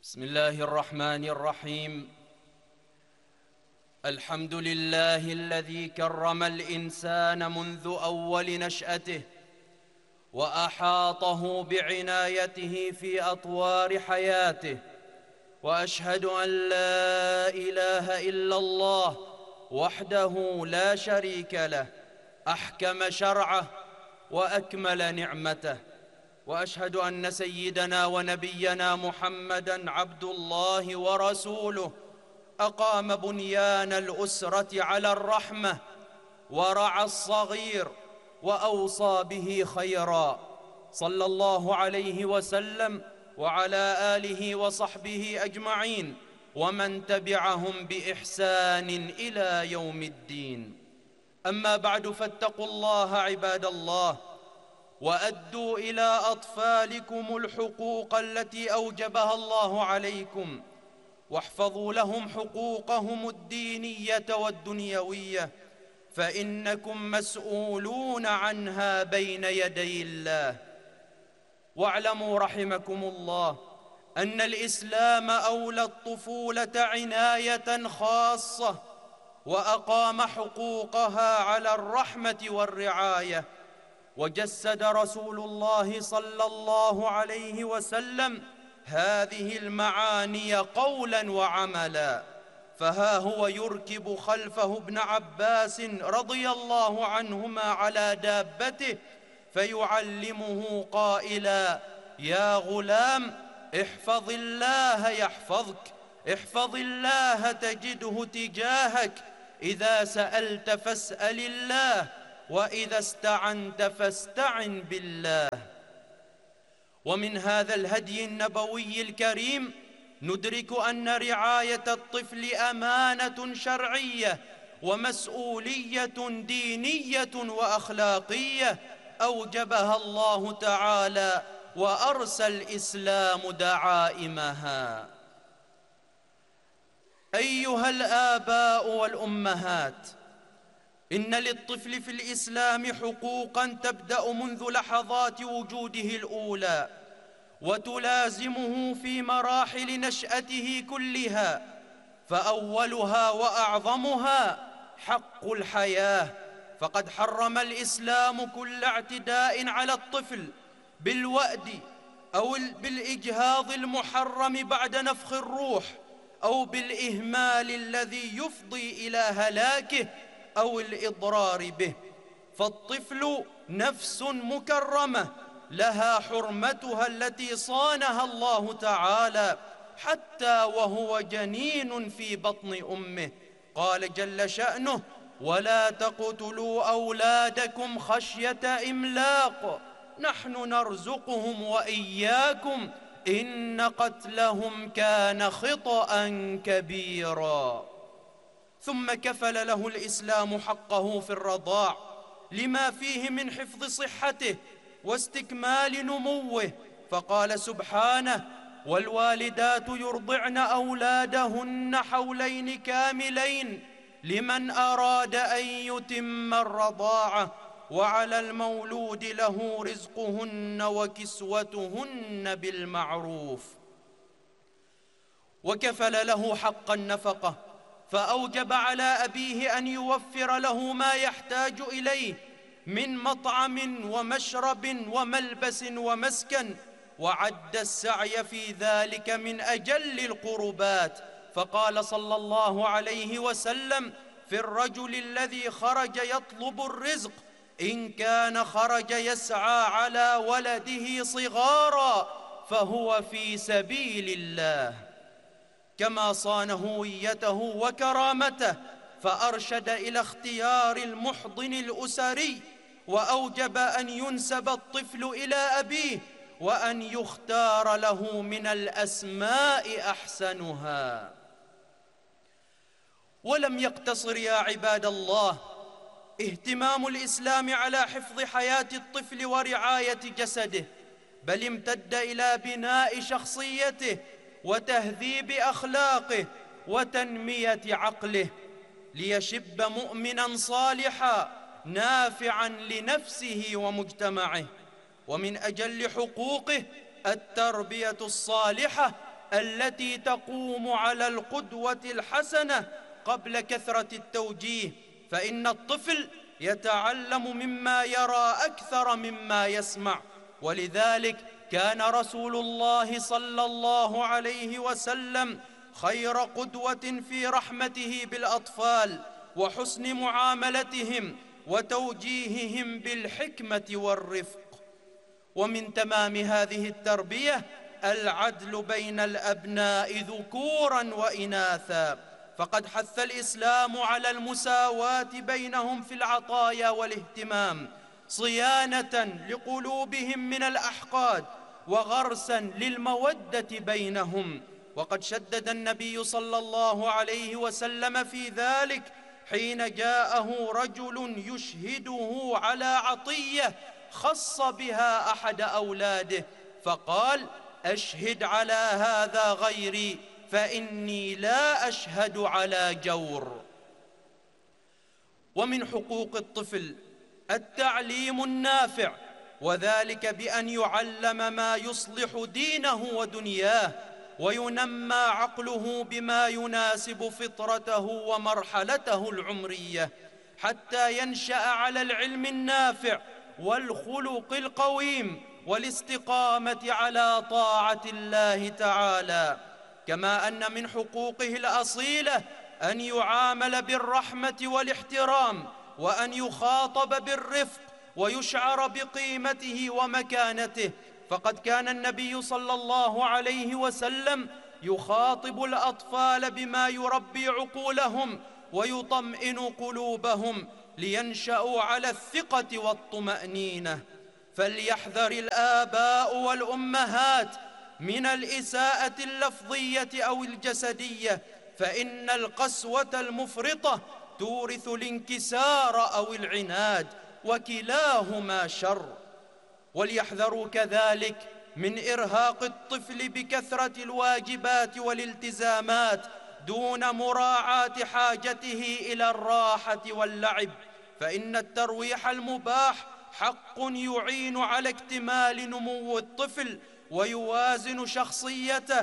بسم الله الرحمن الرحيم. الحمد لله الذي كرم الإنسان منذ أول نشأته وأحاطه بعنايته في أطوار حياته، وأشهد أن لا إله إلا الله وحده لا شريك له، أحكم شرعه وأكمل نعمته، وأشهد أن سيدنا ونبينا محمدًا عبد الله ورسوله، أقام بنيان الأسرة على الرحمة ورعى الصغير وأوصى به خيرًا، صلى الله عليه وسلم وعلى آله وصحبه أجمعين ومن تبعهم بإحسان إلى يوم الدين. أما بعد، فاتقوا الله عباد الله، وأدوا إلى أطفالكم الحقوق التي أوجبها الله عليكم، واحفظوا لهم حقوقهم الدينية والدنيوية، فإنكم مسؤولون عنها بين يدي الله. واعلموا رحمكم الله أن الإسلام أولى الطفولة عناية خاصة، وأقام حقوقها على الرحمة والرعاية، وجسد رسول الله صلى الله عليه وسلم هذه المعاني قولا وعملا، فها هو يركب خلفه ابن عباس رضي الله عنهما على دابته فيعلمه قائلا: يا غلام، احفظ الله يحفظك، احفظ الله تجده تجاهك، إذا سألت فاسأل الله، وإذا استعنت فاستعن بالله. ومن هذا الهدي النبوي الكريم ندرك أن رعاية الطفل أمانة شرعية ومسؤولية دينية وأخلاقية أوجبها الله تعالى، وأرسى الإسلام دعائمها. أيها الآباء والأمهات، إن للطفل في الإسلام حقوقاً تبدأ منذ لحظات وجوده الأولى، وتلازمه في مراحل نشأته كلها، فأولها وأعظمها حق الحياة، فقد حرم الإسلام كل اعتداء على الطفل بالوأد أو بالإجهاض المحرم بعد نفخ الروح، أو بالإهمال الذي يفضي إلى هلاكه أو الإضرار به. فالطفل نفس مكرمة لها حرمتها التي صانها الله تعالى حتى وهو جنين في بطن أمه. قال جل شأنه: ولا تقتلوا أولادكم خشية إملاق، نحن نرزقهم وإياكم، إن قتلهم كان خطأ كبيرا. ثم كفل له الإسلام حقه في الرضاع لما فيه من حفظ صحته واستكمال نموه، فقال سبحانه: والوالدات يرضعن أولادهن حولين كاملين لمن أراد أن يتم الرضاعة، وعلى المولود له رزقهن وكسوتهن بالمعروف. وكفل له حق النفقة، فأوجب على أبيه أن يوفر له ما يحتاج إليه من مطعم ومشرب وملبس ومسكن، وعد السعي في ذلك من أجل القربات، فقال صلى الله عليه وسلم في الرجل الذي خرج يطلب الرزق: إن كان خرج يسعى على ولده صغارا فهو في سبيل الله. كما صان هويته وكرامته، فأرشد إلى اختيار المحضن الأسري، وأوجب أن ينسب الطفل إلى أبيه، وأن يختار له من الأسماء أحسنها. ولم يقتصر يا عباد الله اهتمام الإسلام على حفظ حياة الطفل ورعاية جسده، بل امتد إلى بناء شخصيته وتهذيب أخلاقه وتنمية عقله، ليشب مؤمناً صالحاً نافعاً لنفسه ومجتمعه. ومن أجل حقوقه التربية الصالحة التي تقوم على القدوة الحسنة قبل كثرة التوجيه، فإن الطفل يتعلم مما يرى أكثر مما يسمع. ولذلك كان رسول الله صلى الله عليه وسلم خير قدوة في رحمته بالأطفال وحسن معاملتهم وتوجيههم بالحكمة والرفق. ومن تمام هذه التربية العدل بين الأبناء ذكورا وإناثا، فقد حث الإسلام على المساواة بينهم في العطايا والاهتمام، صيانة لقلوبهم من الأحقاد وغرسا للمودة بينهم. وقد شدد النبي صلى الله عليه وسلم في ذلك حين جاءه رجل يشهده على عطية خص بها أحد أولاده، فقال: أشهد على هذا غيري فإني لا أشهد على جور. ومن حقوق الطفل التعليم النافع، وذلك بأن يعلم ما يصلح دينه ودنياه، وينمى عقله بما يناسب فطرته ومرحلته العمرية، حتى ينشأ على العلم النافع والخلق القويم والاستقامة على طاعة الله تعالى. كما أن من حقوقه الأصيلة أن يعامل بالرحمة والاحترام، وأن يخاطب بالرفق ويشعر بقيمته ومكانته، فقد كان النبي صلى الله عليه وسلم يخاطب الأطفال بما يربي عقولهم ويطمئن قلوبهم لينشأوا على الثقة والطمأنينة. فليحذر الآباء والأمهات من الإساءة اللفظية أو الجسدية، فإن القسوة المفرطة تورث الانكسار أو العناد، وكلاهما شر. وليحذروا كذلك من إرهاق الطفل بكثرة الواجبات والالتزامات دون مراعاة حاجته إلى الراحة واللعب، فإن الترويح المباح حق يعين على اكتمال نمو الطفل ويوازن شخصيته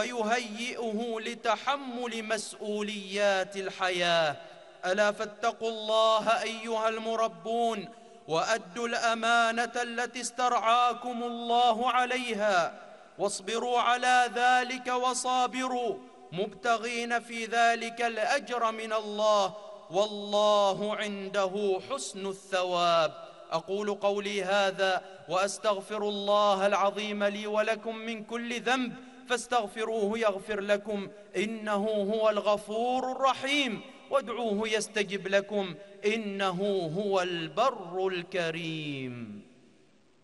ويهيئه لتحمل مسؤوليات الحياة. ألا فاتقوا الله أيها المربون، وأدوا الأمانة التي استرعاكم الله عليها، واصبروا على ذلك وصابروا مبتغين في ذلك الأجر من الله، والله عنده حسن الثواب. أقول قولي هذا وأستغفر الله العظيم لي ولكم من كل ذنب، فاستغفروه يغفر لكم، إنه هو الغفور الرحيم، وادعوه يستجب لكم، إنه هو البر الكريم.